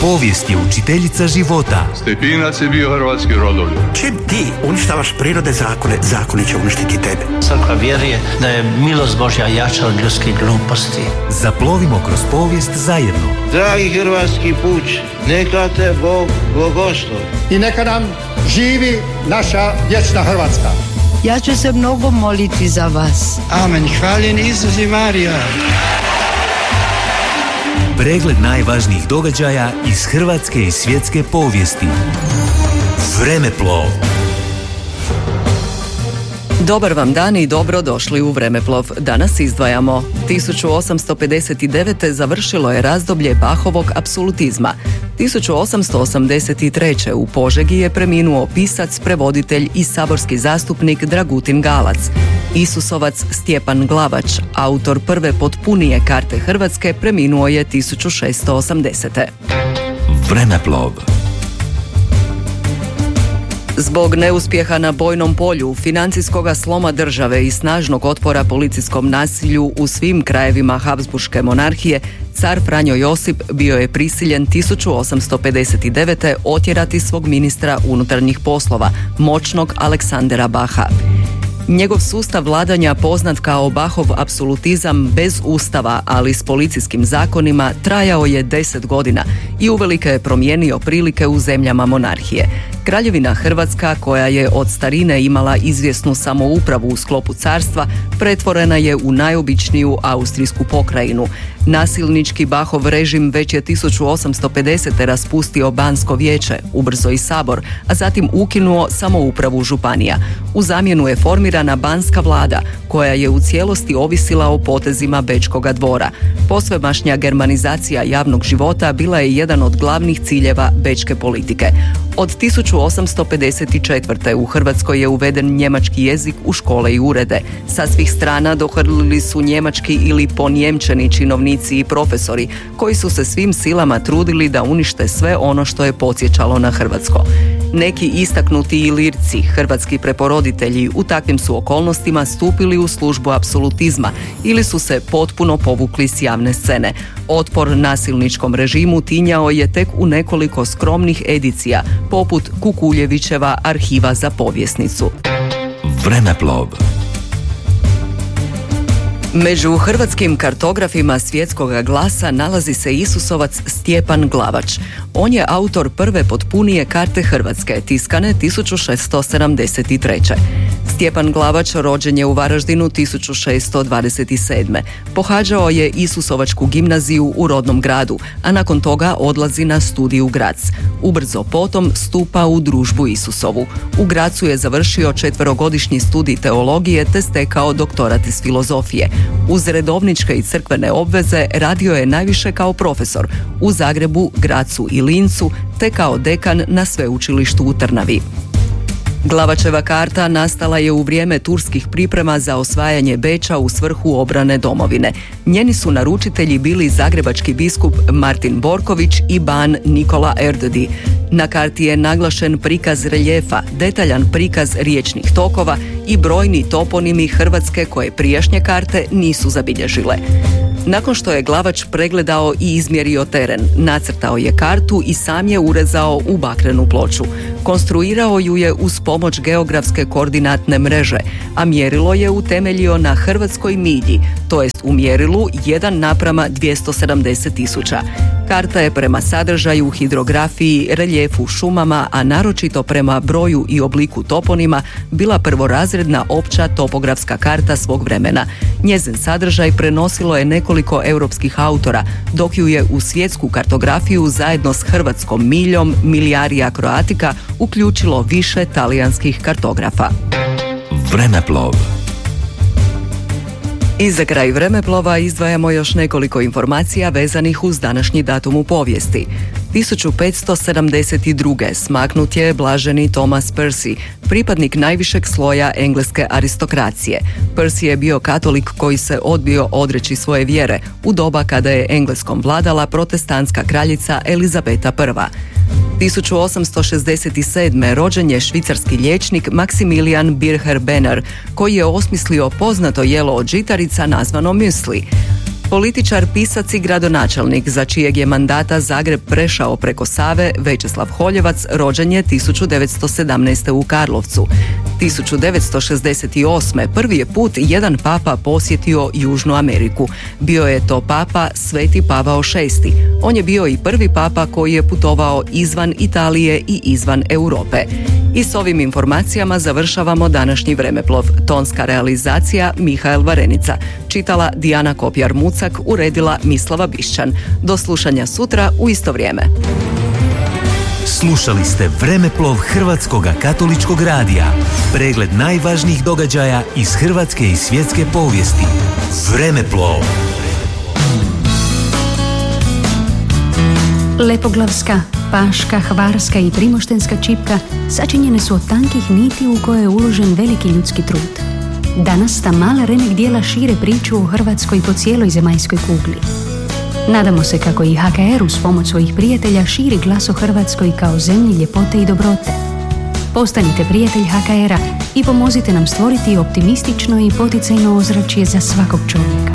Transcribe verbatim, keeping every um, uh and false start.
Povijest je učiteljica života. Stepinac je bio hrvatski rodoljub. Čim ti uništavaš prirode zakone, zakoni će uništiti tebe. Crkva vjeruje da je milost Božja jača od ljudskih gluposti. Zaplovimo kroz povijest zajedno. Dragi hrvatski puč, neka te Bog blagoslovi. I neka nam živi naša vječna Hrvatska. Ja ću se mnogo moliti za vas. Amen. Hvaljen Isus i Marija. Pregled najvažnijih događaja iz hrvatske i svjetske povijesti. Vremeplov. Dobar vam dan i dobro došli u Vremeplov. Danas izdvajamo. tisuću osamsto pedeset devete. završilo je razdoblje Bachovog apsolutizma. tisuću osamsto osamdeset treće. u Požegi je preminuo pisac, prevoditelj i saborski zastupnik Dragutin Galac. Isusovac Stjepan Glavač, autor prve potpunije karte Hrvatske, preminuo je tisuću šessto osamdesete. Vremeplov. Zbog neuspjeha na bojnom polju, financijskoga sloma države i snažnog otpora policijskom nasilju u svim krajevima Habsburške monarhije, car Franjo Josip bio je prisiljen tisuću osamsto pedeset devete. otjerati svog ministra unutarnjih poslova, moćnog Aleksandera Bacha. Njegov sustav vladanja, poznat kao Bachov apsolutizam bez ustava, ali s policijskim zakonima, trajao je deset godina i uvelike je promijenio prilike u zemljama monarhije. Kraljevina Hrvatska, koja je od starine imala izvjesnu samoupravu u sklopu carstva, pretvorena je u najobičniju austrijsku pokrajinu. Nasilnički Bachov režim već je tisuću osamsto pedesete. raspustio Bansko vijeće, ubrzo i sabor, a zatim ukinuo samoupravu županija. U zamjenu je formirana Banska vlada, koja je u cijelosti ovisila o potezima Bečkoga dvora. Posvemašnja germanizacija javnog života bila je jedan od glavnih ciljeva bečke politike. Od tisuću osamsto pedeset četvrte. u Hrvatskoj je uveden njemački jezik u škole i urede. Sa svih strana dohrlili su njemački ili ponjemčeni činovnici i profesori, koji su se svim silama trudili da unište sve ono što je podsjećalo na hrvatsko. Neki istaknuti ilirci, hrvatski preporoditelji, u takvim su okolnostima stupili u službu apsolutizma ili su se potpuno povukli s javne scene. Otpor nasilničkom režimu tinjao je tek u nekoliko skromnih edicija, poput Kukuljevićeva Arhiva za povjesnicu. Vremeplov. Među hrvatskim kartografima svjetskoga glasa nalazi se Isusovac Stjepan Glavač. On je autor prve potpunije karte Hrvatske, tiskane tisuću šessto sedamdeset treće. Stjepan Glavač rođen je u Varaždinu tisuću šessto dvadeset sedme. Pohađao je Isusovačku gimnaziju u rodnom gradu, a nakon toga odlazi na studij u Grac. Ubrzo potom stupa u družbu Isusovu. U Gracu je završio četverogodišnji studij teologije te stekao doktorat iz filozofije. Uz redovničke i crkvene obveze radio je najviše kao profesor u Zagrebu, Gracu i Lincu, te kao dekan na sveučilištu u Trnavi. Glavačeva karta nastala je u vrijeme turskih priprema za osvajanje Beča u svrhu obrane domovine. Njeni su naručitelji bili zagrebački biskup Martin Borković i ban Nikola Erdödy. Na karti je naglašen prikaz reljefa, detaljan prikaz riječnih tokova i brojni toponimi Hrvatske koje prijašnje karte nisu zabilježile. Nakon što je Glavač pregledao i izmjerio teren, nacrtao je kartu i sam je urezao u bakrenu ploču. Konstruirao ju je uz pomoć geografske koordinatne mreže, a mjerilo je utemeljio na hrvatskoj milji, to jest u mjerilu jedan naprama dvjesto sedamdeset tisuća. Karta je prema sadržaju, hidrografiji, reljefu, šumama, a naročito prema broju i obliku toponima, bila prvorazredna opća topografska karta svog vremena. Njezin sadržaj prenosilo je nekoliko europskih autora, dok ju je u svjetsku kartografiju zajedno s hrvatskom miljom Miliaria Croatica uključilo više talijanskih kartografa. Vremeplov. I za kraj Vremeplova izdvajamo još nekoliko informacija vezanih uz današnji datum u povijesti. tisuću petsto sedamdeset druge. smaknut je blaženi Thomas Percy, pripadnik najvišeg sloja engleske aristokracije. Percy je bio katolik koji se odbio odreći svoje vjere u doba kada je Engleskom vladala protestantska kraljica Elizabeta I. tisuću osamsto šezdeset sedme. rođen je švicarski liječnik Maximilian Bircher Benner, koji je osmislio poznato jelo od žitarica nazvano müsli. Političar, pisac i gradonačelnik za čijeg je mandata Zagreb prešao preko Save, Večeslav Holjevac, rođen je tisuću devetsto sedamnaeste. u Karlovcu. tisuću devetsto šezdeset osme. prvi je put jedan papa posjetio Južnu Ameriku. Bio je to papa Sveti Pavao šesti. On je bio i prvi papa koji je putovao izvan Italije i izvan Europe. I s ovim informacijama završavamo današnji Vremeplov. Tonska realizacija Mihael Varenica. Čitala Dijana Kopjar-Mucak, uredila Mislava Bišćan. Do slušanja sutra u isto vrijeme. Slušali ste Vremeplov Hrvatskoga katoličkog radija. Pregled najvažnijih događaja iz hrvatske i svjetske povijesti. Vremeplov. Lepoglavska, paška, hvarska i primoštenska čipka sačinjene su od tankih niti u koje je uložen veliki ljudski trud. Danas ta mala remek dijela šire priču o Hrvatskoj po cijeloj zemaljskoj kugli. Nadamo se kako i H K R uz pomoć svojih prijatelja širi glas o Hrvatskoj kao zemlji ljepote i dobrote. Postanite prijatelj H K R-a i pomozite nam stvoriti optimistično i poticajno ozračje za svakog čovjeka.